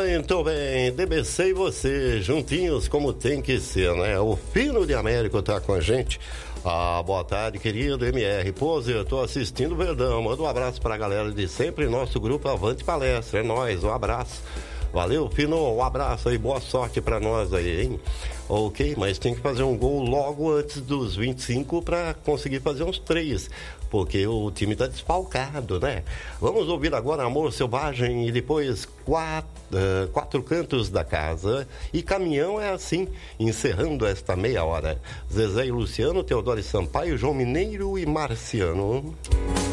Muito bem, DBC e você, juntinhos como tem que ser, né? O Fino de Américo tá com a gente. Boa tarde, querido MR. Pose, eu tô assistindo o Verdão. Manda um abraço pra galera de sempre, nosso grupo Avante Palestra. É nóis, um abraço. Valeu, Fino, um abraço aí, boa sorte pra nós aí, hein? Ok, mas tem que fazer um gol logo antes dos 25 pra conseguir fazer uns 3, porque o time tá desfalcado, né? Vamos ouvir agora Amor Selvagem e depois quatro cantos da casa. E Caminhão é assim, encerrando esta meia hora. Zezé e Luciano, Teodoro e Sampaio, João Mineiro e Marciano.